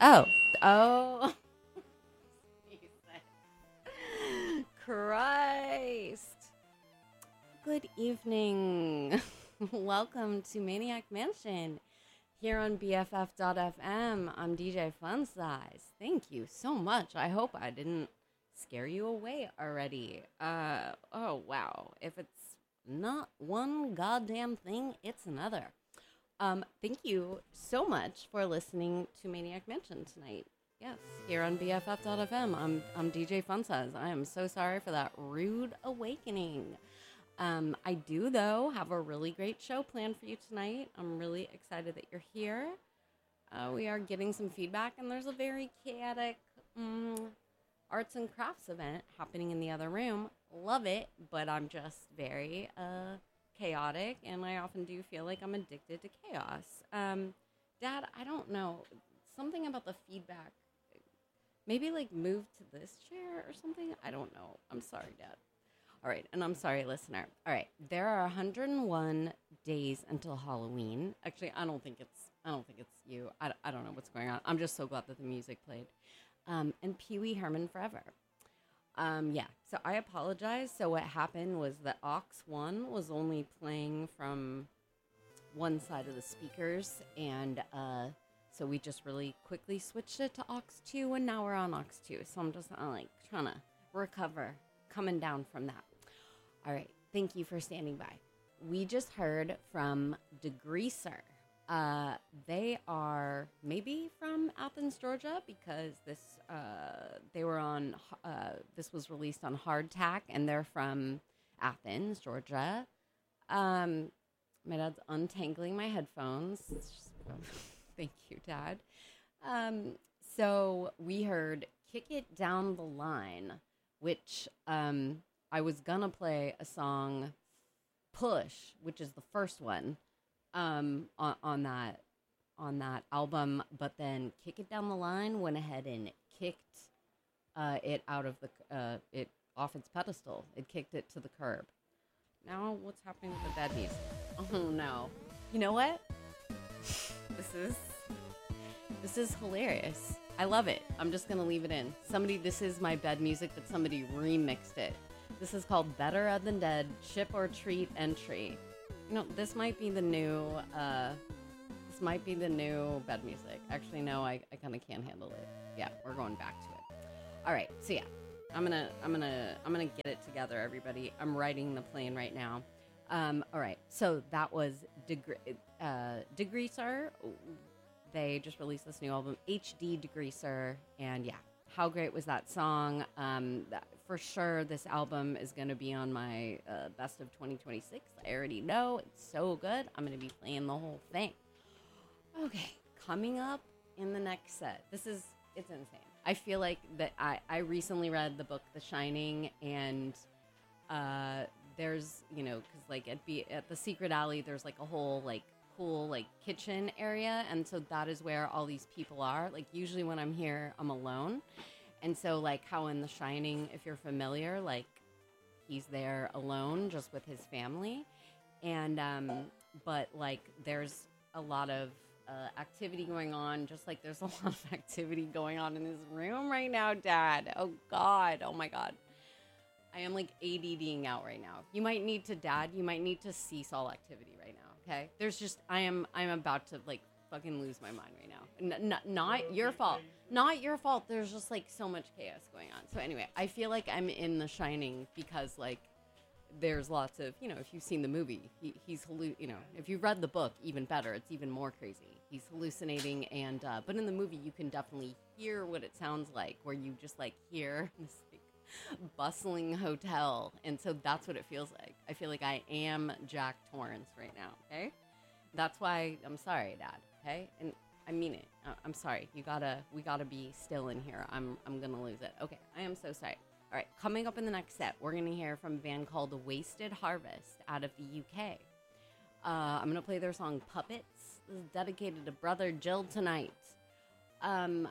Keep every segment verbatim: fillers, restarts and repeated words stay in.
Oh. Oh. Christ. Good evening. Welcome to Maniac Mansion here on B F F dot F M. I'm D J Fun Size. Thank you so much. I hope I didn't scare you away already. Uh, oh, wow. If it's not one goddamn thing, it's another. Um, thank you so much for listening to Maniac Mansion tonight. Yes, here on B F F dot F M. I'm I'm D J Fun Size. I am so sorry for that rude awakening. Um, I do, though, have a really great show planned for you tonight. I'm really excited that you're here. Uh, we are getting some feedback, and there's a very chaotic um, arts and crafts event happening in the other room. Love it, but I'm just very uh, chaotic, and I often do feel like I'm addicted to chaos. Um, Dad, I don't know. Something about the feedback. Maybe, like, move to this chair or something? I don't know. I'm sorry, Dad. All right, and I'm sorry, listener. All right, there are one hundred one days until Halloween. Actually, I don't think it's I don't think it's you. I, I don't know what's going on. I'm just so glad that the music played. Um, and Pee Wee Herman Forever. Um, yeah, so I apologize. So what happened was that Aux one was only playing from one side of the speakers, and uh, so we just really quickly switched it to Aux two, and now we're on Aux two. So I'm just uh, like trying to recover, coming down from that. All right, thank you for standing by. We just heard from Degreaser. Uh, they are maybe from Athens, Georgia, because this uh, they were on. Uh, this was released on Hardtack, and they're from Athens, Georgia. Um, my dad's untangling my headphones. Thank you, Dad. Um, so we heard "Kick It Down the Line," which um, I was gonna play a song, "Push," which is the first one um, on, on that on that album, but then "Kick It Down the Line" went ahead and kicked uh, it out of the uh, it off its pedestal. It kicked it to the curb. Now, what's happening with the bed music? Oh no! You know what? This is this is hilarious. I love it. I'm just going to leave it in. Somebody, this is my bed music, but somebody remixed it. This is called Better Than Dead, Ship or Treat Entry. You know, this might be the new, uh, this might be the new bed music. Actually, no, I, I kind of can't handle it. Yeah, we're going back to it. All right, so yeah, I'm going to, I'm going to, I'm going to get it together, everybody. I'm writing the plane right now. Um, all right, so that was Degre- uh, Degreaser. They just released this new album, H D Degreaser, and yeah, how great was that song? Um, that, for sure, this album is going to be on my uh, best of twenty twenty-six. I already know. It's so good. I'm going to be playing the whole thing. Okay, coming up in the next set. This is, it's insane. I feel like that I, I recently read the book The Shining, and uh, there's, you know, because like at, be, at the Secret Alley, there's like a whole like cool like kitchen area, and so that is where all these people are. Like usually when I'm here, I'm alone, and so like how in The Shining, if you're familiar, like he's there alone just with his family, and um but like there's a lot of uh, activity going on, just like there's a lot of activity going on in this room right now, Dad. Oh God, oh my God, I am like ADDing out right now. You might need to, Dad, you might need to cease all activity right now. Okay, there's just I am I'm about to like fucking lose my mind right now. N- n- not your fault, not your fault. There's just like so much chaos going on. So anyway, I feel like I'm in The Shining because like there's lots of, you know, if you've seen the movie, he, he's hallu- you know, if you've read the book, even better. It's even more crazy. He's hallucinating, and uh, but in the movie you can definitely hear what it sounds like, where you just like hear this like bustling hotel, and so that's what it feels like. I feel like I am Jack Torrance right now. Okay, that's why I'm sorry, Dad. Okay, and I mean it. I- I'm sorry. You gotta, we gotta be still in here. I'm, I'm gonna lose it. Okay, I am so sorry. All right, coming up in the next set, we're gonna hear from a band called Wasted Harvest out of the U K. Uh, I'm gonna play their song Puppets. This is dedicated to Brother Jill tonight. Um,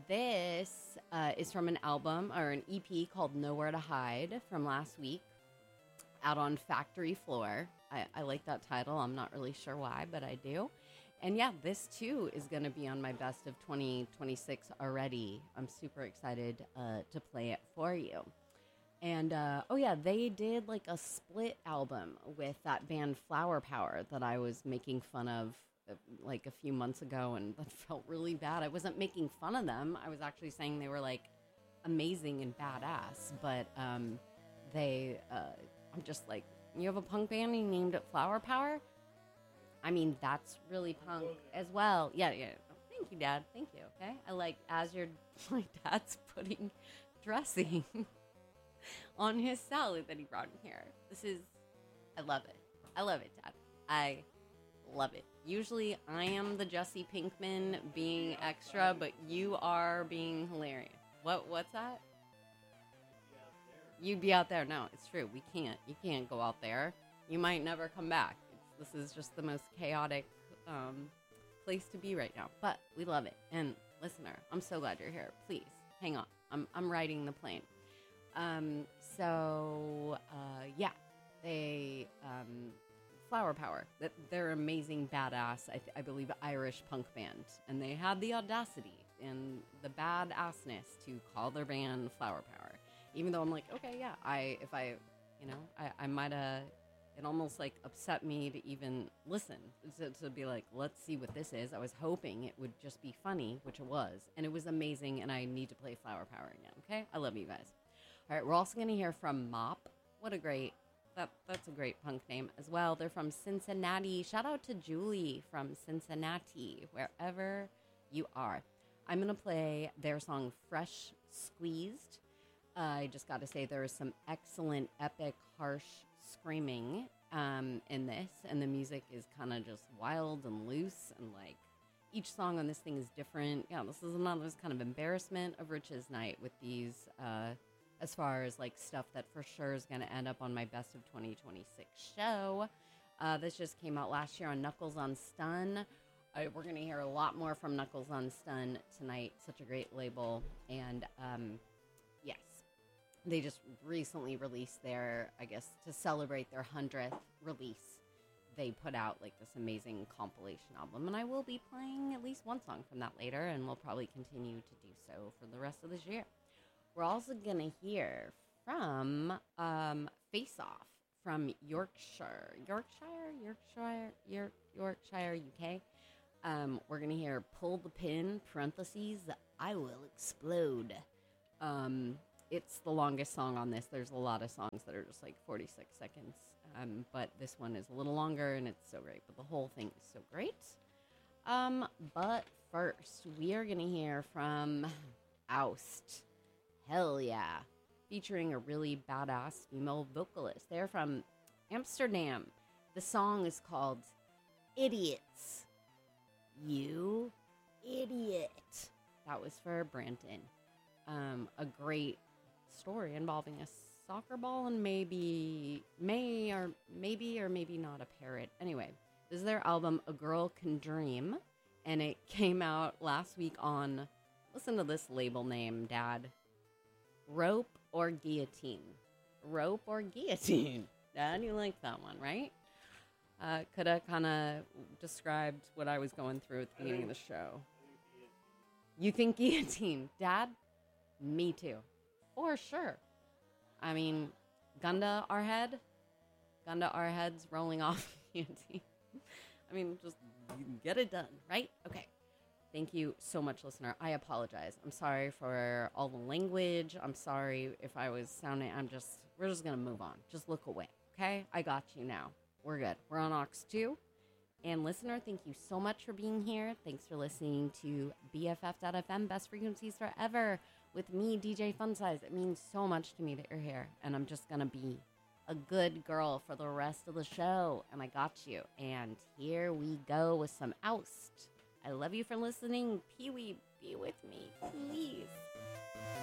this uh, is from an album or an E P called Nowhere to Hide from last week, out on Factory Floor. I, I like that title. I'm not really sure why, but I do. and yeah, this too is going to be on my best of twenty twenty-six already. I'm super excited uh, to play it for you. And uh, oh yeah, they did like a split album with that band Flower Power that I was making fun of uh, like a few months ago, and that felt really bad. I wasn't making fun of them. I was actually saying they were like amazing and badass, but um, they, uh, I'm just like, you have a punk band and you named it Flower Power? I mean, that's really punk as well. Yeah, yeah. Thank you, Dad. Thank you. Okay. I like, as your, my dad's putting dressing on his salad that he brought in here. This is, I love it. I love it, Dad. I love it. Usually I am the Jesse Pinkman being extra, but you are being hilarious. What, what's that? You'd be out there. No, it's true. We can't. You can't go out there. You might never come back. It's, this is just the most chaotic um, place to be right now. But we love it. And listener, I'm so glad you're here. Please, hang on. I'm I'm riding the plane. Um, so, uh, yeah. They, um, Flower Power. They're amazing, badass, I, th- I believe, Irish punk band. And they had the audacity and the badassness to call their band Flower Power. Even though I'm like, okay, yeah, I, if I, you know, I, I might have, it almost like upset me to even listen, to, to be like, let's see what this is. I was hoping it would just be funny, which it was, and it was amazing, and I need to play Flower Power again, okay? I love you guys. All right, we're also going to hear from Mop. What a great, that that's a great punk name as well. They're from Cincinnati. Shout out to Julie from Cincinnati, wherever you are. I'm going to play their song Fresh Squeezed. Uh, I just got to say there is some excellent, epic, harsh screaming um, in this, and the music is kind of just wild and loose, and like each song on this thing is different. Yeah, this is another kind of embarrassment of riches night with these, uh, as far as like stuff that for sure is going to end up on my best of twenty twenty-six show. Uh, this just came out last year on Knuckles on Stun. I, we're going to hear a lot more from Knuckles on Stun tonight. Such a great label, and um, yes. They just recently released their, I guess, to celebrate their hundredth release, they put out, like, this amazing compilation album. And I will be playing at least one song from that later, and we'll probably continue to do so for the rest of this year. We're also going to hear from um, Face Off from Yorkshire. Yorkshire? Yorkshire? York, Yorkshire, U K. Um, we're going to hear Pull the Pin, parentheses, I Will Explode. Um... It's the longest song on this. There's a lot of songs that are just like forty-six seconds. Um, but this one is a little longer, and it's so great. But the whole thing is so great. Um, but first, we are going to hear from Oust. Hell yeah. Featuring a really badass female vocalist. They're from Amsterdam. The song is called Idiots. You idiot. That was for Branton. Um, a great story involving a soccer ball and maybe, may or maybe or maybe not a parrot. Anyway, this is their album, A Girl Can Dream, and it came out last week on, listen to this label name, Dad, Rope or Guillotine. Rope or Guillotine. Dad, you like that one, right? Uh, could have kind of described what I was going through at the beginning of the show. You think guillotine, Dad? Me too. For sure. I mean, Gunda our head. Gunda our heads rolling off guillotine. I mean, just get it done, right? Okay. Thank you so much, listener. I apologize. I'm sorry for all the language. I'm sorry if I was sounding, I'm just, we're just going to move on. Just look away, okay? I got you now. We're good. We're on Aux two. And listener, thank you so much for being here. Thanks for listening to B F F dot F M, Best Frequencies Forever, with me, D J Funsize. It means so much to me that you're here. And I'm just going to be a good girl for the rest of the show. And I got you. And here we go with some Oust. I love you for listening. Pee-wee, be with me, please.